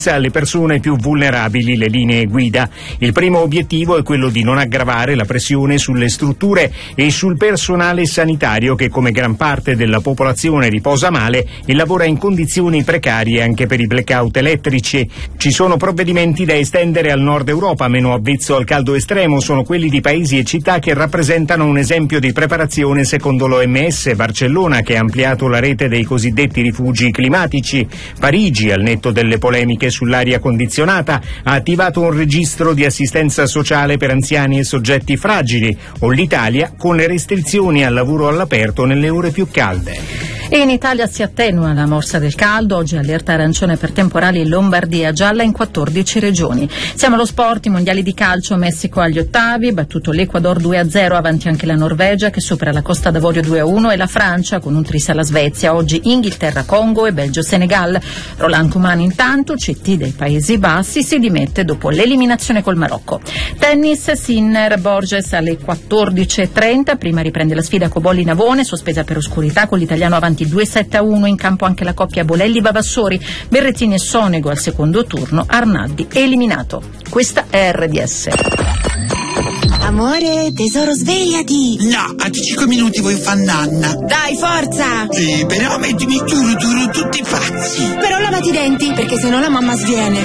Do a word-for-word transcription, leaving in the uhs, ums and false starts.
alle persone più vulnerabili le linee guida. Il primo obiettivo è quello di non aggravare la pressione sulle strutture e sul personale sanitario che, come gran parte della popolazione, riposa male e lavora in condizioni precarie anche per i blackout elettrici. Ci sono provvedimenti da estendere al nord Europa, meno avvezzo al caldo estremo. Sono quelli di paesi e città che rappresentano un esempio di preparazione secondo l'O M S. Barcellona, che ha ampliato la rete dei cosiddetti rifugi climatici. Parigi, al netto delle polemiche sull'aria condizionata, ha attivato un registro di assistenza sociale per anziani e soggetti fragili, o l'Italia con le restrizioni al lavoro all'aperto nelle ore più calde. E in Italia si attenua la morsa del caldo, oggi allerta arancione per temporali in Lombardia, gialla in quattordici regioni. Siamo allo sport, i mondiali di calcio, Messico agli ottavi, battuto l'Ecuador due a zero, avanti anche la Norvegia che supera la Costa d'Avorio due a uno e la Francia con un tris alla Svezia, oggi Inghilterra-Congo e Belgio-Senegal. Roland Koeman intanto, C T dei Paesi Bassi, si dimette dopo l'eliminazione col Marocco. Tennis, Sinner, Borges alle quattordici e trenta, prima riprende la sfida Cobolli-Navone, sospesa per oscurità con l'italiano avanti due sette a uno, in campo anche la coppia Bolelli-Vavassori, Berrettini e Sonego al secondo turno, Arnaldi eliminato. Questa è R D S. Amore, tesoro, svegliati! No, a cinque minuti vuoi far nanna. Dai, forza! Sì, però mettimi giuro, giuro, tutti pazzi. Però lavati i denti, perché sennò la mamma sviene.